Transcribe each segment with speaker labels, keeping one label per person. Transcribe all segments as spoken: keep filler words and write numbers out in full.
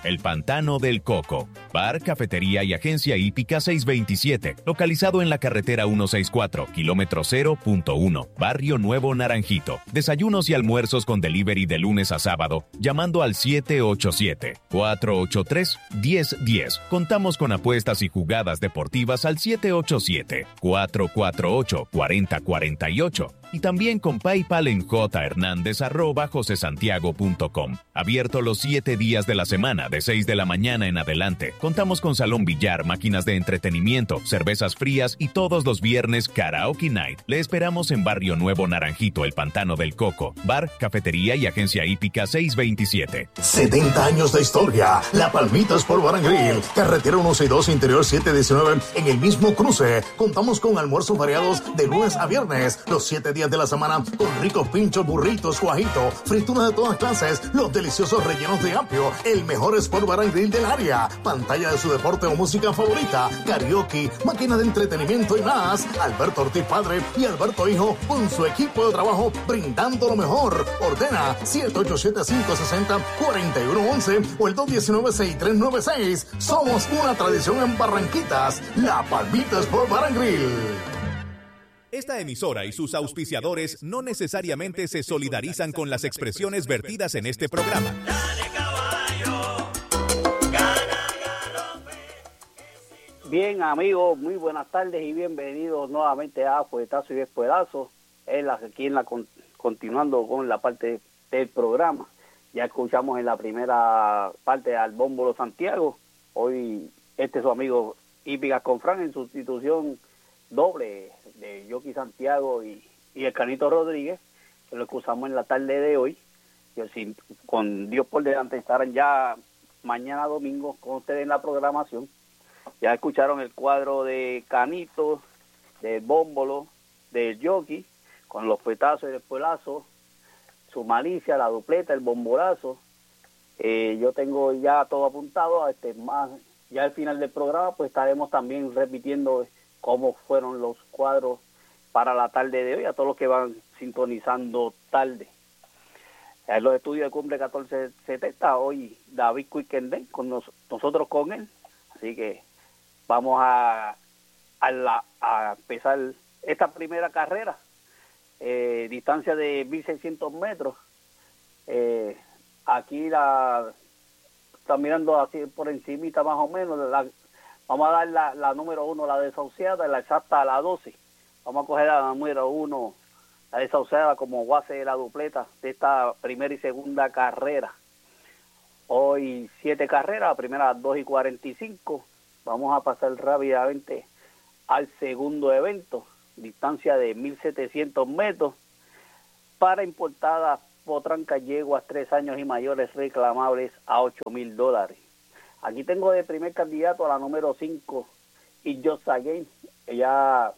Speaker 1: El Pantano del Coco. Bar, cafetería y agencia hípica seiscientos veintisiete, localizado en la carretera ciento sesenta y cuatro, kilómetro cero punto uno, Barrio Nuevo Naranjito. Desayunos y almuerzos con delivery de lunes a sábado, llamando al siete ocho siete, cuatro ocho tres, uno cero uno cero. Contamos con apuestas y jugadas deportivas al siete ocho siete, cuatro cuatro ocho, cuatro cero cuatro ocho. Y también con PayPal en jhernandez arroba josesantiago punto com. Abierto los siete días de la semana, de seis de la mañana en adelante. Contamos con salón billar, máquinas de entretenimiento, cervezas frías y todos los viernes Karaoke Night. Le esperamos en Barrio Nuevo Naranjito, El Pantano del Coco. Bar, cafetería y agencia hípica seiscientos veintisiete.
Speaker 2: setenta años de historia. La Palmita Sport Bar and Grill. Carretera ciento sesenta y dos, Interior setecientos diecinueve. En el mismo cruce. Contamos con almuerzos variados de lunes a viernes. Los siete días de la semana con ricos pinchos, burritos, cuajito, frituras de todas clases, los deliciosos rellenos de apio, el mejor Sport Bar and Grill del área, pantalla de su deporte o música favorita, karaoke, máquina de entretenimiento y más. Alberto Ortiz padre y Alberto hijo con su equipo de trabajo brindando lo mejor. Ordena siete ocho siete, cinco seis cero, cuatro uno uno uno o el dos uno nueve, seis tres nueve seis. Somos una tradición en Barranquitas, La Palmita Sport Bar and Grill.
Speaker 3: Esta emisora y sus auspiciadores no necesariamente se solidarizan con las expresiones vertidas en este programa.
Speaker 4: Bien, amigos, muy buenas tardes y bienvenidos nuevamente a Fuetazo y Espuelazo, en la, aquí en la con, continuando con la parte del programa. Ya escuchamos en la primera parte al Bómbolo Santiago. Hoy este es su amigo Hípica Confrán en sustitución doble de Yoki Santiago y, y el Canito Rodríguez, que lo excusamos en la tarde de hoy. Yo, sin, con Dios por delante, estarán ya mañana domingo con ustedes en la programación. Ya escucharon el cuadro de Canito, del Bómbolo, del Yoki, con los petazos y el espuelazo, su malicia, la dupleta, el bombolazo. Eh, yo tengo ya todo apuntado. Este, más, ya al final del programa pues estaremos también repitiendo cómo fueron los cuadros para la tarde de hoy, a todos los que van sintonizando tarde. En los estudios de Cumbre catorce setenta, hoy David Quickenden, con nos, nosotros con él. Así que vamos a, a, la, a empezar esta primera carrera, eh, distancia de mil seiscientos metros. Eh, aquí la está mirando así por encimita más o menos. La, vamos a dar la, la número uno, la desahuciada, la exacta a la doce. Vamos a coger la número uno, la desahuciada, como base de la dupleta de esta primera y segunda carrera. Hoy siete carreras, la primera a las dos y cuarenta y cinco. Vamos a pasar rápidamente al segundo evento, distancia de mil setecientos metros, para importadas potrancas yeguas tres años y mayores reclamables a ocho mil dólares. Aquí tengo de primer candidato a la número cinco, y Josagay. Ella,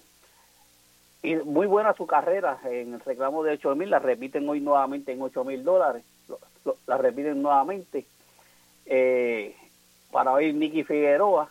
Speaker 4: y muy buena su carrera en el reclamo de ocho mil, la repiten hoy nuevamente en ocho mil dólares, lo, lo, la repiten nuevamente. Eh, para hoy Nicky Figueroa.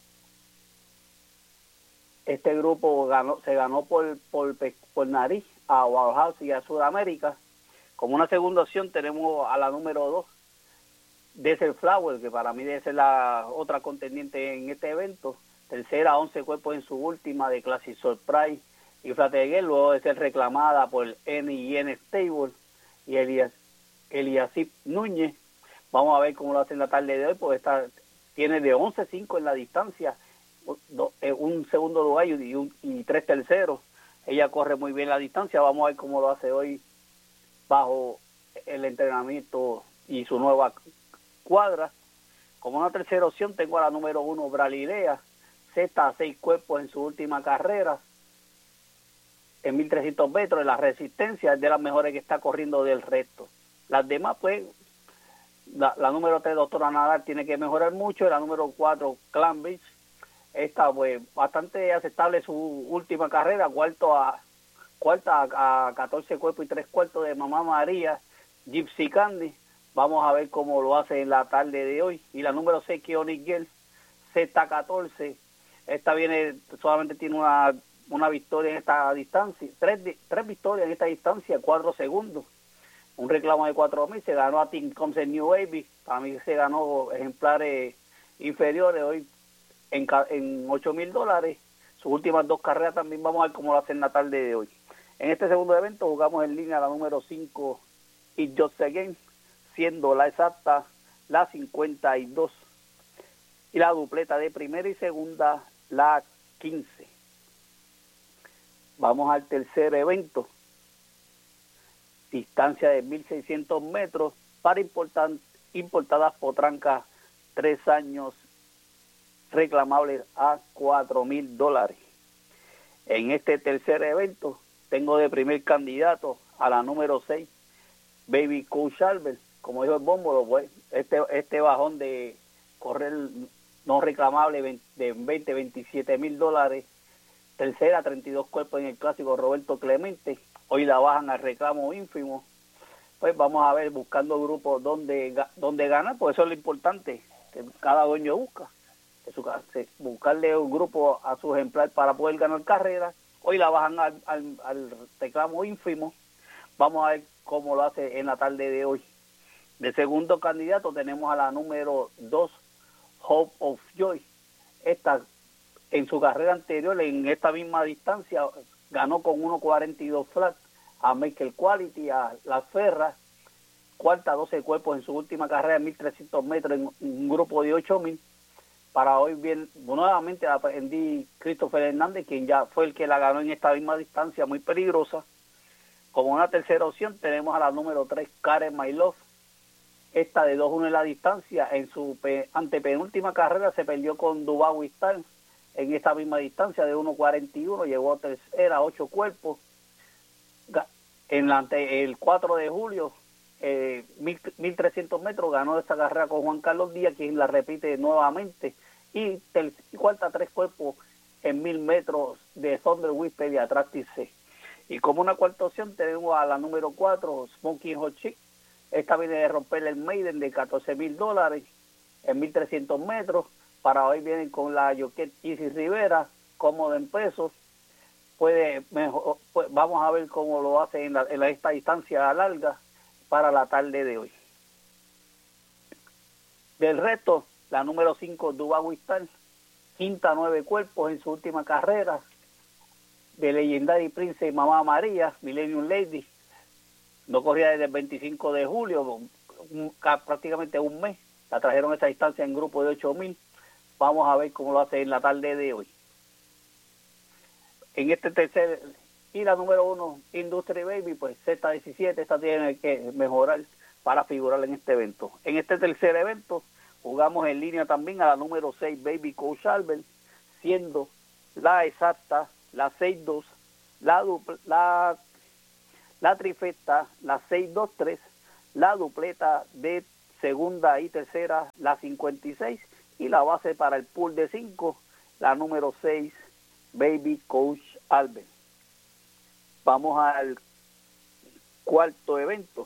Speaker 4: Este grupo ganó, se ganó por, por, por nariz a Wild House y a Sudamérica. Como una segunda opción tenemos a la número dos, Desert Flower, que para mí debe ser la otra contendiente en este evento. Tercera, once cuerpos en su última de Classic Surprise y Flateguer, luego de ser reclamada por N y N Stable y Elias, Eliasip Núñez. Vamos a ver cómo lo hace en la tarde de hoy, porque está, tiene de once cinco en la distancia, un segundo lugar y, un, y tres terceros. Ella corre muy bien la distancia. Vamos a ver cómo lo hace hoy bajo el entrenamiento y su nueva cuadra. Como una tercera opción tengo a la número uno, Bralilea, sexta a seis cuerpos en su última carrera en mil trescientos metros. En la resistencia es de las mejores que está corriendo del resto. Las demás pues, la, la número tres, Doctora Nadal, tiene que mejorar mucho. La número cuatro, Clan Beach, esta pues bastante aceptable su última carrera, cuarto a cuarta a, a catorce cuerpos y tres cuartos de Mamá María, Gypsy Candy. Vamos a ver cómo lo hace en la tarde de hoy. Y la número seis, Keonic Girl, sexta catorce. Esta viene, solamente tiene una, una victoria en esta distancia, tres, tres victorias en esta distancia, cuatro segundos. un reclamo de cuatro mil, se ganó a Team Concert New Baby, para mí se ganó ejemplares inferiores hoy en, en ocho mil dólares. Sus últimas dos carreras también vamos a ver cómo lo hacen en la tarde de hoy. En este segundo evento jugamos en línea la número cinco, It Just Again, siendo la exacta la cincuenta y dos. Y la dupleta de primera y segunda, la quince. Vamos al tercer evento. Distancia de mil seiscientos metros para importar, importadas potrancas, tres años, reclamables a cuatro mil dólares. En este tercer evento tengo de primer candidato a la número seis, Baby Coach Albert. Como dijo el bombo, pues, este, este bajón de correr no reclamable de veinte, veintisiete mil dólares. Tercera, treinta y dos cuerpos en el clásico Roberto Clemente. Hoy la bajan al reclamo ínfimo. Pues vamos a ver, buscando grupos donde, donde ganar, pues eso es lo importante, que cada dueño busca. Que su, buscarle un grupo a su ejemplar para poder ganar carreras. Hoy la bajan al, al, al reclamo ínfimo. Vamos a ver cómo lo hace en la tarde de hoy. De segundo candidato tenemos a la número dos, Hope of Joy. Esta, en su carrera anterior, en esta misma distancia, ganó con uno cuarenta y dos flat a Michael Quality, a Las Ferras. Cuarta, doce cuerpos en su última carrera de mil trescientos metros en un grupo de ocho mil. Para hoy bien, nuevamente aprendí Christopher Hernández, quien ya fue el que la ganó en esta misma distancia muy peligrosa. Como una tercera opción tenemos a la número tres, Karen My Love. Esta de dos uno en la distancia, en su pe- antepenúltima carrera se perdió con Dubai Star en esta misma distancia de uno cuarenta y uno, llegó a tercera, ocho cuerpos. En la ante, el cuatro de julio, eh, mil trescientos metros, ganó esta carrera con Juan Carlos Díaz, quien la repite nuevamente. Y, ter- y cuarta, tres cuerpos en mil metros de Thunder Whisper y Attractive C. Y como una cuarta opción tenemos a la número cuatro, Smoking Hot Chick. Esta viene de romper el Maiden de catorce mil dólares en mil trescientos metros. Para hoy vienen con la Joquet Easy Rivera, cómodo en pesos. Puede mejor, pues vamos a ver cómo lo hace en, la, en la, esta distancia larga para la tarde de hoy. Del resto, la número cinco, Dubai Star, quinta, nueve cuerpos en su última carrera. De Legendary Prince y Mamá María, Millennium Lady. No corría desde el veinticinco de julio, un, prácticamente un mes. La trajeron a esa distancia en grupo de ocho mil. Vamos a ver cómo lo hace en la tarde de hoy. En este tercer, y la número uno, Industry Baby, pues Z diecisiete, esta tiene que mejorar para figurar en este evento. En este tercer evento, jugamos en línea también a la número seis, Baby Coach Albert, siendo la exacta, la seis dos, la, dupl- la la trifecta, la seis dos tres, la dupleta de segunda y tercera, la cincuenta y seis, y la base para el pool de cinco, la número seis, Baby Coach Albert. Vamos al cuarto evento.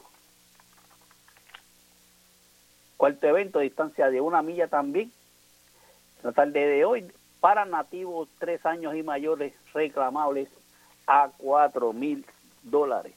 Speaker 4: Cuarto evento, distancia de una milla también. La tarde de hoy, para nativos tres años y mayores reclamables a cuatro mil dólares.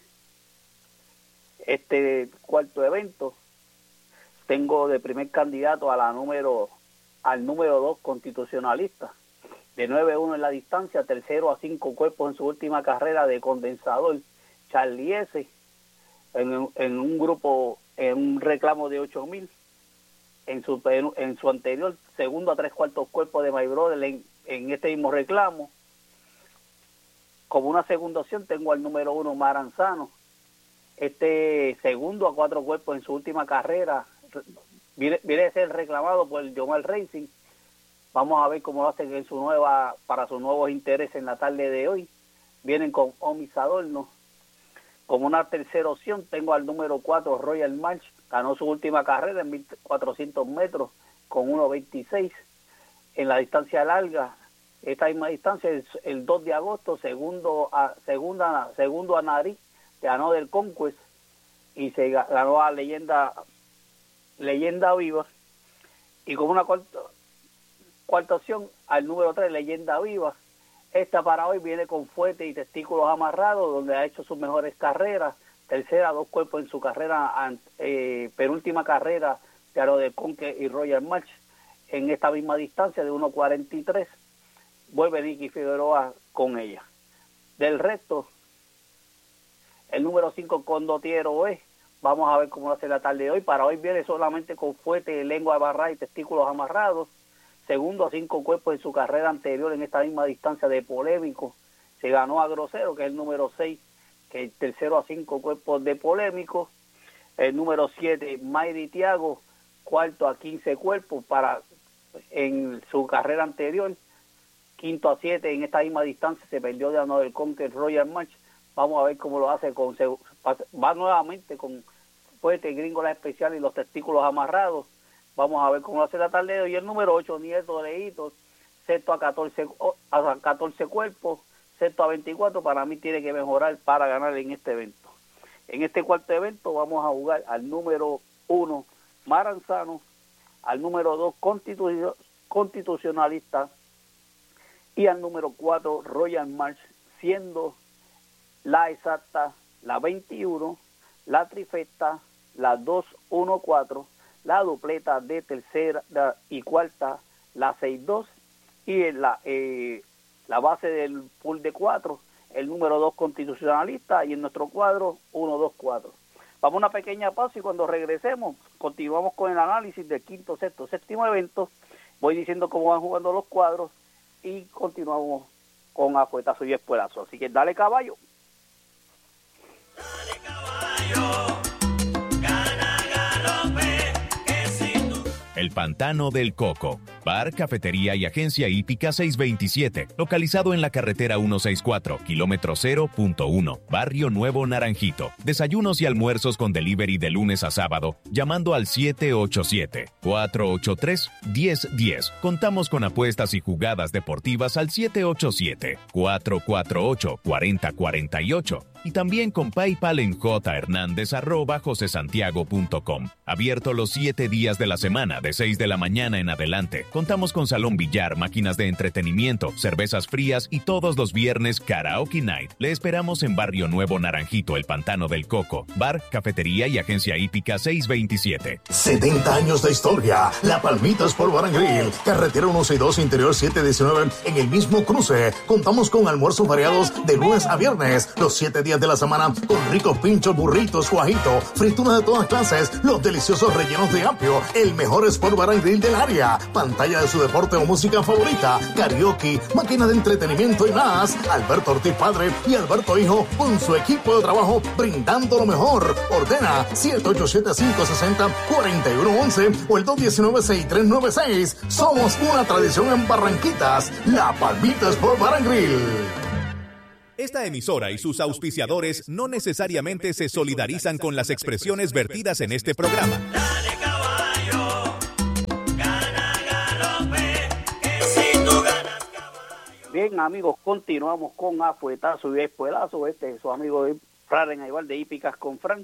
Speaker 4: Este cuarto evento tengo de primer candidato a la número al número dos, Constitucionalista, de nueve uno en la distancia, tercero a cinco cuerpos en su última carrera de condensador, Charlie S, en, en un grupo, en un reclamo de ocho mil. En su, en su anterior, segundo a tres cuartos cuerpos de My Brother en, en este mismo reclamo. Como una segunda opción tengo al número uno, Maranzano. Este segundo a cuatro cuerpos en su última carrera, viene, viene a ser reclamado por el Yomar Racing. Vamos a ver cómo lo hacen en su nueva, para sus nuevos intereses en la tarde de hoy. Vienen con Omis Adorno. Como una tercera opción tengo al número cuatro, Royal March. Ganó su última carrera en mil cuatrocientos metros con uno veintiséis. En la distancia larga, esta misma distancia, el, el dos de agosto, segundo a, segunda, segundo a Nariz, ganó del Conquest y se ganó a Leyenda Leyenda Viva. Y como una cuarta, cuarta opción al número tres, Leyenda Viva. Esta para hoy viene con fuete y testículos amarrados, donde ha hecho sus mejores carreras. tercera, dos cuerpos en su carrera, eh, penúltima carrera de Aro del Conque y Royal March en esta misma distancia de uno cuarenta y tres. Vuelve Nicky Figueroa con ella. Del resto, el número cinco Condottiero es. Vamos a ver cómo lo hace la tarde de hoy. Para hoy viene solamente con fuerte, lengua abarrada y testículos amarrados. Segundo a cinco cuerpos en su carrera anterior en esta misma distancia de Polémico. Se ganó a Grosero, que es el número seis, que es el tercero a cinco cuerpos de Polémico. El número siete, Mayri Tiago, cuarto a quince cuerpos para en su carrera anterior. Quinto a siete en esta misma distancia se perdió de Ano del Conque Royal March. Vamos a ver cómo lo hace. Con va nuevamente con fuerte gringola especial y los testículos amarrados. Vamos a ver cómo lo hace la tarde de hoy. Y el número ocho, Nieto de Hitos, sexto a catorce, a catorce cuerpos, sexto a veinticuatro. Para mí tiene que mejorar para ganar en este evento. En este cuarto evento vamos a jugar al número uno, Maranzano, al número dos, Constitu- Constitucionalista, y al número cuatro, Royal March, siendo la exacta, la veintiuno, la trifecta, la dos uno cuatro, la dupleta de tercera y cuarta, la seis dos, y en la, eh, la base del pool de cuatro, el número dos Constitucionalista, y en nuestro cuadro uno dos cuatro. Vamos a una pequeña pausa y cuando regresemos continuamos con el análisis del quinto, sexto, séptimo evento. Voy diciendo cómo van jugando los cuadros y continuamos con afuetazo y espuelazo. Así que dale, caballo.
Speaker 5: Dale, caballo. Gana, galope, que si tú...
Speaker 1: El Pantano del Coco. Bar, cafetería y agencia hípica seiscientos veintisiete, localizado en la carretera ciento sesenta y cuatro, kilómetro cero punto uno, Barrio Nuevo Naranjito. Desayunos y almuerzos con delivery de lunes a sábado, llamando al siete ocho siete, cuatro ocho tres, uno cero uno cero. Contamos con apuestas y jugadas deportivas al siete ocho siete, cuatro cuatro ocho, cuatro cero cuatro ocho. Y también con PayPal en jhernandez arroba josesantiago punto com. Abierto los siete días de la semana, de seis de la mañana en adelante. Contamos con salón billar, máquinas de entretenimiento, cervezas frías y todos los viernes Karaoke Night. Le esperamos en Barrio Nuevo Naranjito, El Pantano del Coco. Bar, cafetería y agencia hípica seiscientos veintisiete.
Speaker 2: setenta años de historia. La Palmitas por Bar and Grill. Carretera ciento sesenta y dos, Interior setecientos diecinueve. En el mismo cruce. Contamos con almuerzos variados de lunes a viernes. Los siete días de la semana con ricos pinchos, burritos, guajito, frituras de todas clases, los deliciosos rellenos de apio, el mejor Sport Bar and Grill del área, pantalla de su deporte o música favorita, karaoke, máquina de entretenimiento y más. Alberto Ortiz padre y Alberto hijo con su equipo de trabajo brindando lo mejor. Ordena siete ocho siete, cinco seis cero, cuatro uno uno uno o el dos uno nueve, seis tres nueve seis. Somos una tradición en Barranquitas, La Palmita Sport Bar and Grill.
Speaker 3: Esta emisora y sus auspiciadores no necesariamente se solidarizan con las expresiones vertidas en este programa.
Speaker 5: Dale, caballo. Gana, galope, que si tú ganas, caballo.
Speaker 4: Bien, amigos, continuamos con afuetazo y espuelazo. Este es su amigo Fran Aibar de Hípicas con Fran.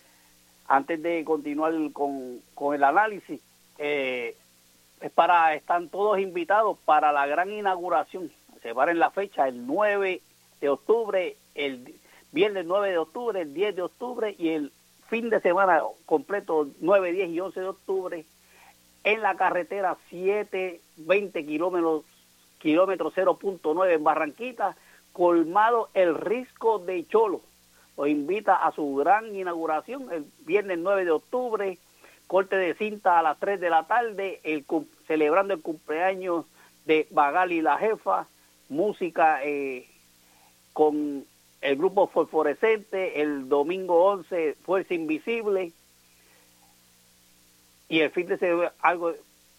Speaker 4: Antes de continuar con, con el análisis, eh, es para, están todos invitados para la gran inauguración. Se para en la fecha el nueve de octubre, el viernes nueve de octubre, el diez de octubre y el fin de semana completo nueve, diez y once de octubre en la carretera setecientos veinte kilómetros, kilómetro cero punto nueve en Barranquita, colmado El Risco de Cholo. Los invita a su gran inauguración el viernes nueve de octubre, corte de cinta a las tres de la tarde, el, celebrando el cumpleaños de Magali la Jefa, música eh, con el grupo Fosforescente, el domingo once Fuerza Invisible, y el fin de semana algo,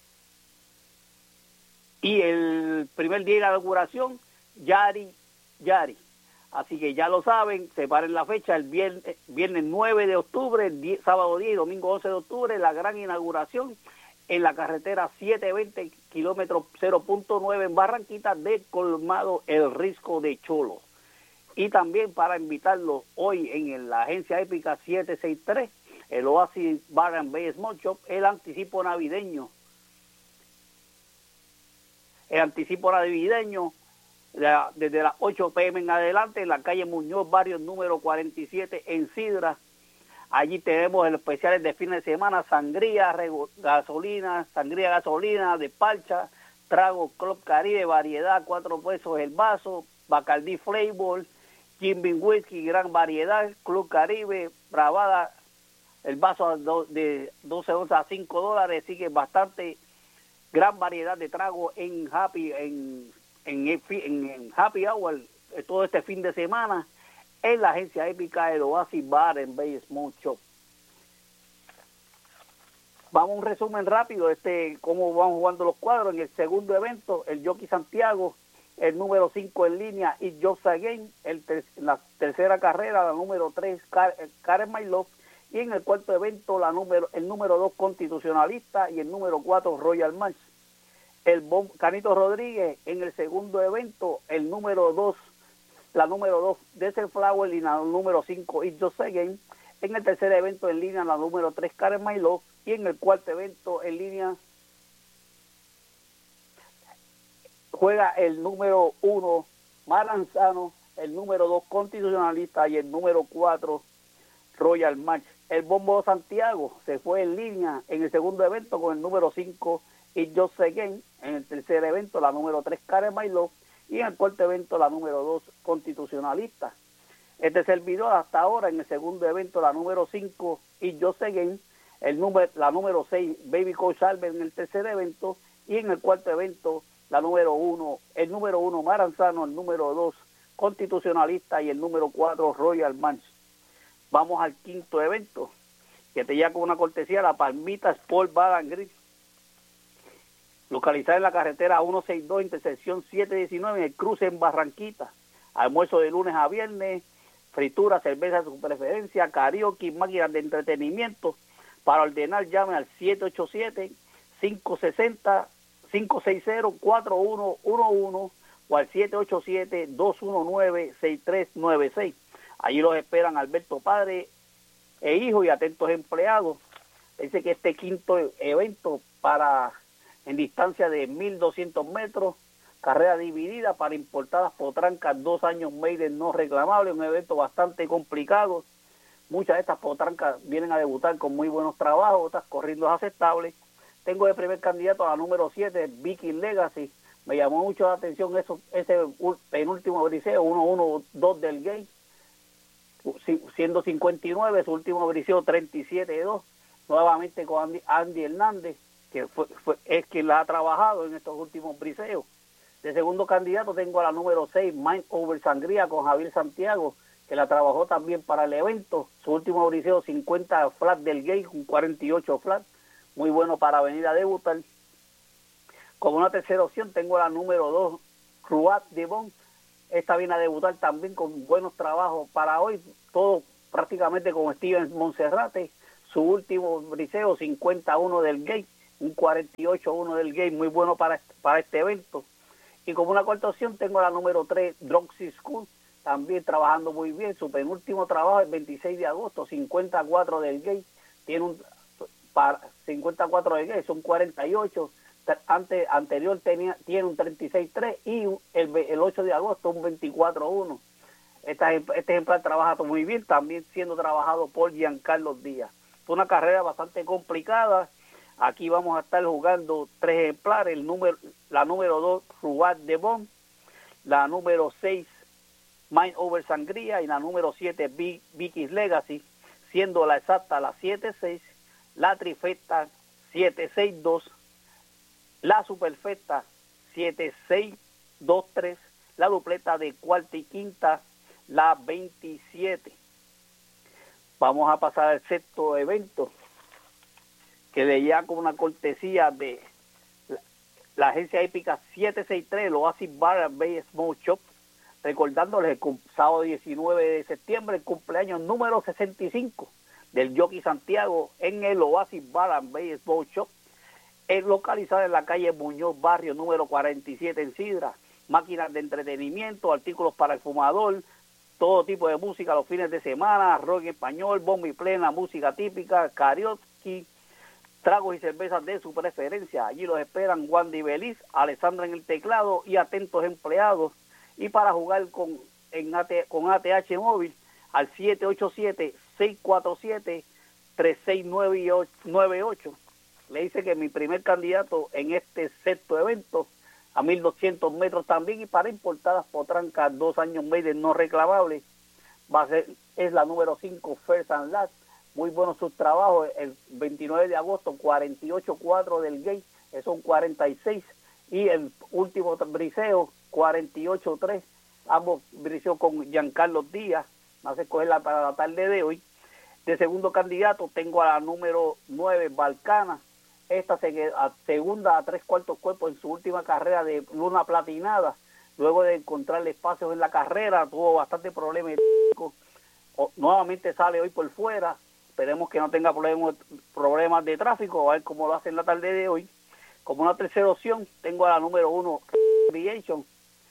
Speaker 4: y el primer día de la inauguración, Yari, Yari. Así que ya lo saben, separen la fecha, el viernes, viernes nueve de octubre, el diez, sábado diez y domingo once de octubre, la gran inauguración en la carretera setecientos veinte, kilómetro cero punto nueve en Barranquita, de colmado El Risco de Cholo. Y también para invitarlos hoy en la agencia Épica siete seis tres, el Oasis Bar and Bay Small Shop, el anticipo navideño. El anticipo navideño la, desde las ocho pe eme en adelante, en la calle Muñoz, barrio número cuarenta y siete, en Sidra. Allí tenemos los especiales de fin de semana, sangría, rego, gasolina, sangría gasolina, de parcha, trago Club Caribe, variedad, cuatro pesos el vaso, Bacardí Flavor, Jim Beam Whisky, gran variedad, Club Caribe, bravada, el vaso de doce onzas a cinco dólares, sigue bastante, gran variedad de trago en Happy, en, en, en, en Happy Hour, todo este fin de semana, en la agencia épica el Oasis Bar en Bay Smoke Shop. Vamos a un resumen rápido, este cómo van jugando los cuadros. En el segundo evento, el Jockey Santiago, el número cinco en línea, It Just Again, el ter la tercera carrera, la número tres, Car Karen My Love, y en el cuarto evento, la número el número dos, Constitucionalista, y el número cuatro, Royal March. El Bom Canito Rodríguez, en el segundo evento, el número dos, la número dos, Desert Flower, y la número cinco, It Just Again. En el tercer evento en línea, la número tres, Karen My Love, y en el cuarto evento en línea juega el número uno, Maranzano, el número dos, Constitucionalista, y el número cuatro, Royal March. El Bombo Santiago se fue en línea en el segundo evento con el número cinco, It Just Again. En el tercer evento, la número tres, Karen My Love, y en el cuarto evento, la número dos, Constitucionalista. Este servidor hasta ahora en el segundo evento, la número cinco, It Just Again, el número, la número seis, Baby Coach Albert en el tercer evento, y en el cuarto evento, la número uno, el número uno, Maranzano, el número dos, Constitucionalista, y el número cuatro, Royal March. Vamos al quinto evento, que te llega con una cortesía, la Palmita Sport Bar and Grill, localizada en la carretera ciento sesenta y dos, intersección setecientos diecinueve, en el cruce en Barranquita. Almuerzo de lunes a viernes, fritura, cerveza de su preferencia, karaoke, máquinas de entretenimiento. Para ordenar, llame al siete ocho siete, cinco seis cero, cinco seis cero, cuatro uno uno uno o al siete ocho siete, dos uno nueve, seis tres nueve seis. Allí los esperan Alberto Padre e hijo y atentos empleados. Dice que este quinto evento para en distancia de mil doscientos metros, carrera dividida para importadas potrancas, dos años Maiden no reclamable, un evento bastante complicado. Muchas de estas potrancas vienen a debutar con muy buenos trabajos, otras corriendo aceptables. Tengo de primer candidato a la número siete, Vicky Legacy. Me llamó mucho la atención eso, ese penúltimo briseo, uno uno dos del Gate, siendo cincuenta y nueve, su último briseo treinta y siete dos, nuevamente con Andy, Andy Hernández, que fue, fue, es quien la ha trabajado en estos últimos briseos. De segundo candidato tengo a la número seis, Mind Over Sangría, con Javier Santiago, que la trabajó también para el evento. Su último briseo cincuenta flat del Gate, con cuarenta y ocho flat, muy bueno para venir a debutar. Como una tercera opción tengo a la número dos, Ruat Devon. Esta viene a debutar también con buenos trabajos para hoy, todo prácticamente con Steven Monserrate. Su último briseo cincuenta y uno del Gate, un cuarenta y ocho uno del Gate, muy bueno para, para este evento. Y como una cuarta opción tengo a la número tres, Droxy School, también trabajando muy bien. Su penúltimo trabajo el veintiséis de agosto, cincuenta y cuatro del Gate, tiene un para cincuenta y cuatro del Gate, son cuarenta y ocho. Antes, anterior tenía, tiene un treinta y seis tres y el, el ocho de agosto un veinticuatro uno. Esta, este ejemplar trabaja muy bien, también siendo trabajado por Giancarlo Díaz. Fue una carrera bastante complicada. Aquí vamos a estar jugando tres ejemplares, el número, la número dos, Ruat Devon, la número seis, Mind Over Sangría, y la número siete, Vicky's Legacy, siendo la exacta la siete seis, la trifecta siete seis dos, la superfecta siete seis dos tres, la dupleta de cuarta y quinta, la veintisiete. Vamos a pasar al sexto evento, que de ya con una cortesía de la, la agencia hípica siete seis tres, el Oasis Bar and Bay Smoke Shop, recordándoles el sábado diecinueve de septiembre, el cumpleaños número sesenta y cinco del Jockey Santiago en el Oasis Bar and Bay Smoke Shop, es localizada en la calle Muñoz, barrio número cuarenta y siete en Sidra. Máquinas de entretenimiento, artículos para el fumador, todo tipo de música los fines de semana, rock en español, bomba y plena, música típica, karaoke, tragos y cervezas de su preferencia. Allí los esperan Wandy Beliz, Alessandra en el teclado y atentos empleados. Y para jugar con, en A T, con A T H móvil al siete ocho siete, seis cuatro siete, tres seis nueve ocho. Le dice que mi primer candidato en este sexto evento a mil doscientos metros también, y para importadas potrancas dos años medio no reclamables, va a ser, es la número cinco, First and Last. Muy buenos sus trabajos. El veintinueve de agosto, cuarenta y ocho cuatro del Gate, es un cuarenta y seis, y el último briseo, cuarenta y ocho tres, ambos briseos con Giancarlo Díaz. Más a escogerla para la tarde de hoy. De segundo candidato tengo a la número nueve, Balcana. Esta se queda segunda a tres cuartos cuerpos en su última carrera de luna platinada. Luego de encontrarle espacios en la carrera, tuvo bastante problemas. Nuevamente sale hoy por fuera. Esperemos que no tenga problemas, problemas de tráfico, a ver cómo lo hace en la tarde de hoy. Como una tercera opción, tengo a la número uno, Creation.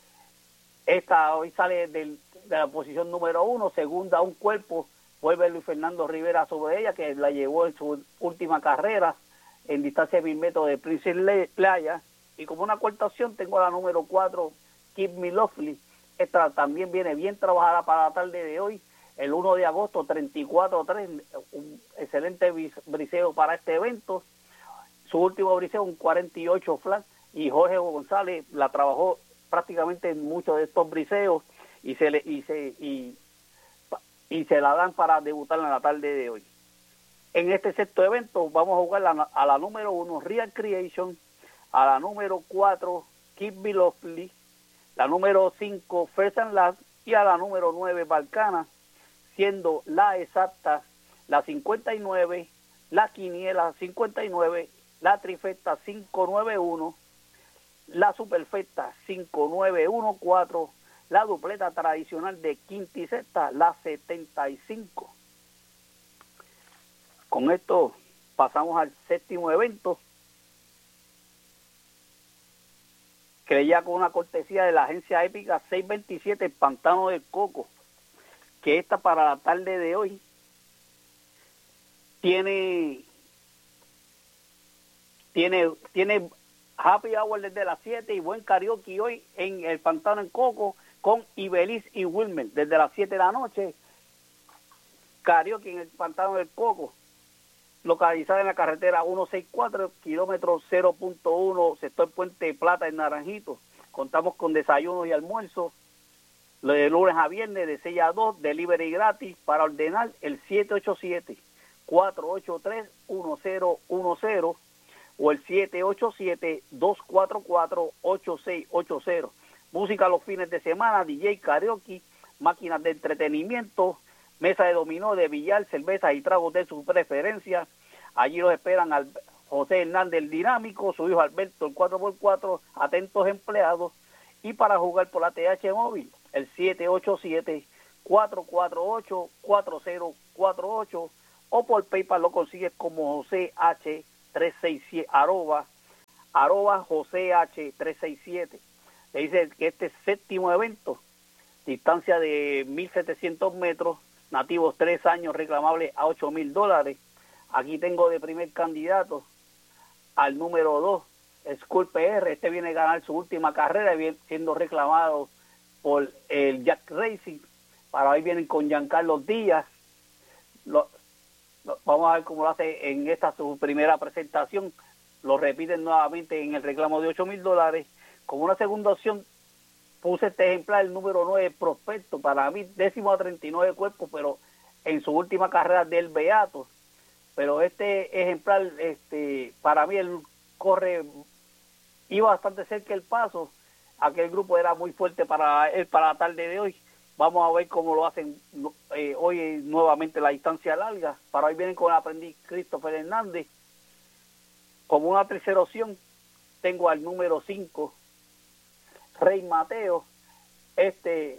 Speaker 4: Esta hoy sale del, de la posición número uno, segunda a un cuerpo, vuelve Luis Fernando Rivera sobre ella, que la llevó en su última carrera en distancia de mil metros de Princess Playa. Y como una cuarta opción tengo a la número cuatro, Keep Me Lovely. Esta también viene bien trabajada para la tarde de hoy, el uno de agosto, treinta y cuatro tres, un excelente briseo para este evento. Su último briseo, un cuarenta y ocho flat, y Jorge González la trabajó prácticamente en muchos de estos briseos y se le y se y, y se la dan para debutar en la tarde de hoy. En este sexto evento vamos a jugar la, a la número uno, Real Creation, a la número cuatro, Keep Me Lovely, la número cinco, First and Last, y a la número nueve, Balcana, siendo la exacta la cincuenta y nueve, la quiniela cincuenta y nueve, la trifecta cinco nueve uno, la superfecta cinco nueve uno cuatro, la dupleta tradicional de quinta y sexta, la setenta y cinco. Con esto pasamos al séptimo evento, que ya con una cortesía de la agencia Épica seiscientos veintisiete, el Pantano del Coco, que esta para la tarde de hoy tiene tiene tiene happy hour desde las siete y buen karaoke hoy en el Pantano del Coco con Ibeliz y Wilmer desde las siete de la noche. Karaoke en el Pantano del Coco, localizada en la carretera ciento sesenta y cuatro, kilómetro cero punto uno, sector Puente Plata en Naranjito. Contamos con desayunos y almuerzos de lunes a viernes de seis a dos, delivery gratis. Para ordenar el siete ocho siete, cuatro ocho tres, uno cero uno cero o el siete ocho siete, dos cuatro cuatro, ocho seis ocho cero. Música los fines de semana, D J, karaoke, máquinas de entretenimiento, mesa de dominó, de billar, cervezas y tragos de su preferencia. Allí los esperan al José Hernández el Dinámico, su hijo Alberto el cuatro por cuatro, atentos empleados. Y para jugar por la T H móvil, el siete ocho siete, cuatro cuatro ocho, cuatro cero cuatro ocho, o por PayPal lo consigues como José H trescientos sesenta y siete, arroba, arroba José H trescientos sesenta y siete. Le dice que este séptimo evento, distancia de mil setecientos metros, nativos tres años, reclamable a ocho mil dólares. Aquí tengo de primer candidato al número dos, Skull P R. Este viene a ganar su última carrera, siendo reclamado por el Jack Racing. Para hoy vienen con Giancarlo Díaz. Lo, lo, vamos a ver cómo lo hace en esta su primera presentación. Lo repiten nuevamente en el reclamo de ocho mil dólares. Como una segunda opción, puse este ejemplar, el número nueve, Prospecto. Para mí, décimo a treinta y nueve cuerpos, pero en su última carrera del Beato. Pero este ejemplar, este, para mí, él corre, iba bastante cerca el paso. Aquel grupo era muy fuerte para él para la tarde de hoy. Vamos a ver cómo lo hacen eh, hoy nuevamente la distancia larga. Para hoy vienen con el aprendiz Christopher Hernández. Como una tercera opción, tengo al número cinco, Rey Mateo. Este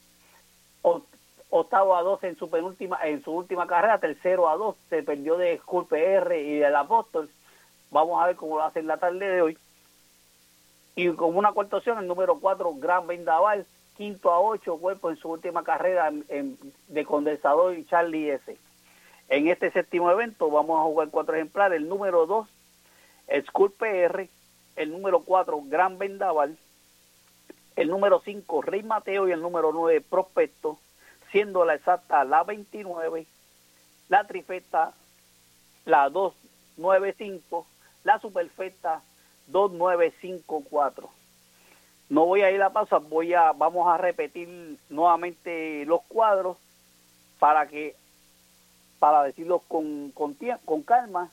Speaker 4: octavo a dos en su penúltima, en su última carrera, tercero a dos, se perdió de Skull P R y del Apóstol. Vamos a ver cómo lo hacen la tarde de hoy. Y como una cuarta opción, el número cuatro, Gran Vendaval, quinto a ocho cuerpos en su última carrera en, en, de Condensador y Charlie S. En este séptimo evento vamos a jugar cuatro ejemplares, el número dos, Skull P R, el número cuatro, Gran Vendaval, el número cinco, Rey Mateo, y el número nueve, Prospecto, siendo la exacta la veintinueve, la trifecta la doscientos noventa y cinco, la superfecta dos nueve cinco cuatro. No voy a ir a pausa, voy a, vamos a repetir nuevamente los cuadros para que, para decirlos con, con, tie- con calma,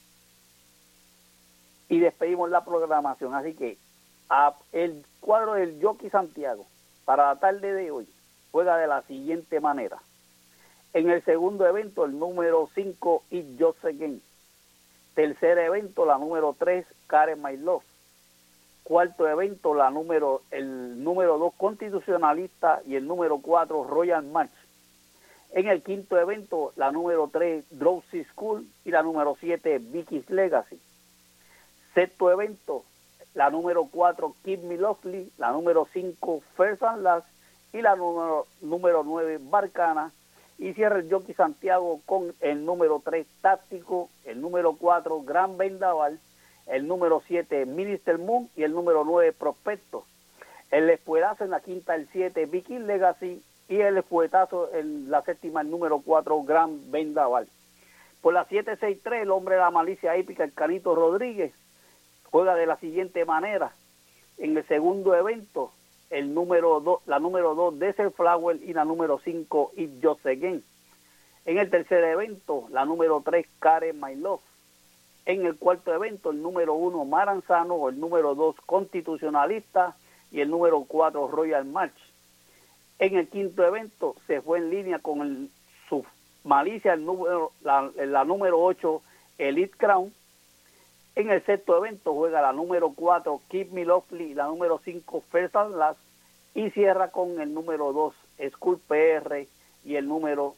Speaker 4: y despedimos la programación. Así que a, el cuadro del Jockey Santiago para la tarde de hoy juega de la siguiente manera. En el segundo evento, el número cinco, It Just Again. Tercer evento, la número tres, Karen My Love. Cuarto evento, la número el número dos, Constitucionalista, y el número cuatro, Royal March. En el quinto evento, la número tres, Drowsy School, y la número siete, Vicky's Legacy. Sexto evento, la número cuatro, Keep Me Lovely, la número cinco, First and Last, y la número, número nueve, Barcana. Y cierra el Jockey Santiago con el número tres, Táctico, el número cuatro, Gran Vendaval, el número siete, Minister Moon, y el número nueve, Prospecto. El espuelazo en la quinta, el siete, Vicky Legacy, y el espuetazo en la séptima, el número cuatro, Gran Vendaval. Por la siete seis tres, el hombre de la malicia hípica, el Canito Rodríguez, juega de la siguiente manera. En el segundo evento, el número dos, la número dos, Desert Flower, y la número cinco, It Just Again. En el tercer evento, la número tres, Karen My Love. En el cuarto evento, el número uno, Maranzano, el número dos, Constitucionalista, y el número cuatro, Royal March. En el quinto evento, se fue en línea con el, su malicia, el número, la, la número ocho, Elite Crown. En el sexto evento juega la número cuatro, Keep Me Lovely, la número cinco, First and Last, y cierra con el número dos, School P R, y el número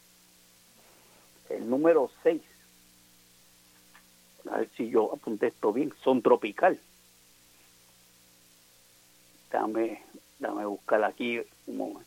Speaker 4: el número seis. A ver si yo apunté esto bien, Son Tropical. Dame, dame buscar aquí un momento.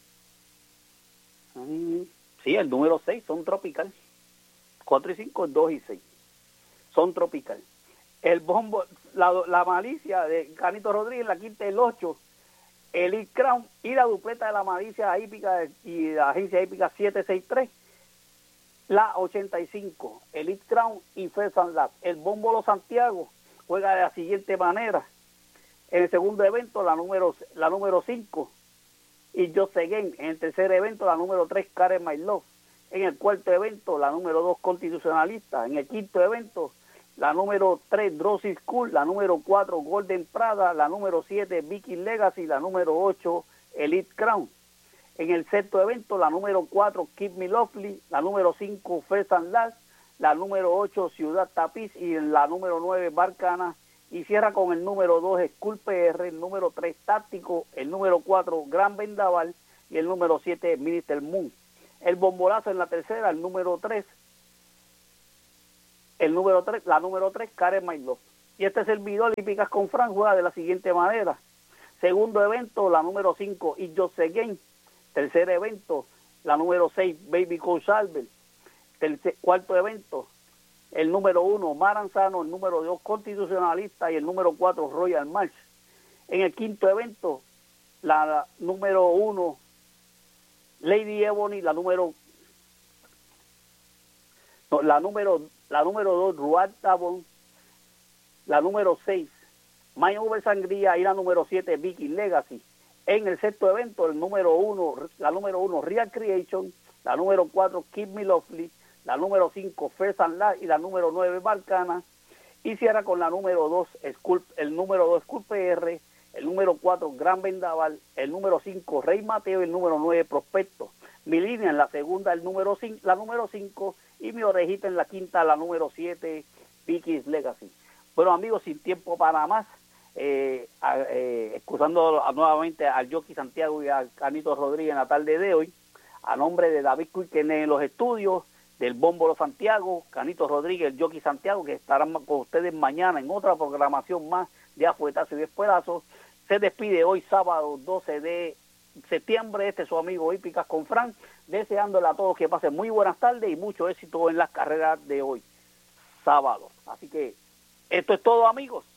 Speaker 4: Sí, el número seis, Son Tropical. cuatro y cinco, dos y seis. Son Tropical. El bombo, la, la malicia de Canito Rodríguez, la quinta, el ocho, Elite Crown, y la dupleta de la malicia hípica y la agencia hípica siete seis tres, la ochenta y cinco, Elite Crown y First and Last. El bombo Los Santiago juega de la siguiente manera. En el segundo evento, la número la número cinco, It Just Again. En el tercer evento, la número tres, Karen My Love. En el cuarto evento, la número dos, Constitucionalista. En el quinto evento, la número tres, Drowsy School, la número cuatro, Golden Prada, la número siete, Vicky Legacy, la número ocho, Elite Crown. En el sexto evento, la número cuatro, Keep Me Lovely, la número cinco, First and Last, la número ocho, Ciudad Tapiz, y en la número nueve, Barcana, y cierra con el número dos, School P R, el número tres, Táctico, el número cuatro, Gran Vendaval, y el número siete, Minister Moon. El bombolazo en la tercera, el número tres, el número tres, la número tres, Karen My Love. Y este servidor Hípicas con Fran juega de la siguiente manera. Segundo evento, la número cinco, It Just Again. Tercer evento, la número seis, Baby Coach Albert. Tercer, cuarto evento, el número uno, Maranzano, el número dos, Constitucionalista, y el número cuatro, Royal March. En el quinto evento, la, la número uno, Lady Ebony, la número no, la número la número dos, Ruat Tabón, la número seis, My Over Sangría, y la número siete, Vicky Legacy. En el sexto evento, el número uno, la número uno, Real Creation, la número cuatro, Keep Me Lovely, la número cinco, First and Last, y la número nueve, Barcana, y cierra con la número dos, School, el número dos, School P R, el número cuatro, Gran Vendaval, el número cinco, Rey Mateo, y el número nueve, Prospecto. Mi línea en la segunda, el número cinco, la número cinco, y mi orejita en la quinta, la número siete, Vicky's Legacy. Bueno, amigos, sin tiempo para más, eh, eh, excusando nuevamente al Jockey Santiago y a Canito Rodríguez en la tarde de hoy, a nombre de David Cuiquené en los estudios, del Bombo Los Santiago, Canito Rodríguez, el Jockey Santiago, que estarán con ustedes mañana en otra programación más de Afuetazo y Espuelazos. Se despide hoy sábado doce de septiembre, este es su amigo Hípicas con Fran, deseándole a todos que pasen muy buenas tardes y mucho éxito en las carreras de hoy, sábado. Así que esto es todo, amigos.